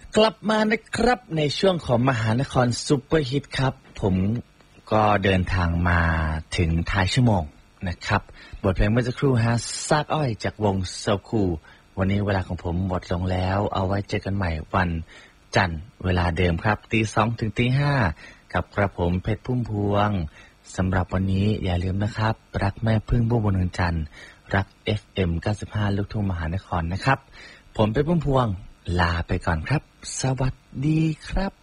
กลับมานะครับในช่วงของมหานครซุปเปอร์ฮิตครับผมก็เดินทางมาถึงท้ายชั่วโมงนะครับบทเพลงเมื่อสักครู่ซากอ้อยจากวงโซคูวันนี้เวลาของผมหมดลงแล้วเอาไว้เจอกันใหม่วันจันทร์เวลาเดิมครับ 2:00 ถึง 5:00 กับกระผมเพชรพุ่มพวงสำหรับวันนี้อย่าลืมนะครับรักแม่พึ่งบัวบนเมืองจันทร์รัก FM 95 ลูกทุ่งมหานครนะครับผมเพชรพุ่มพวงลาไปก่อนครับสวัสดีครับ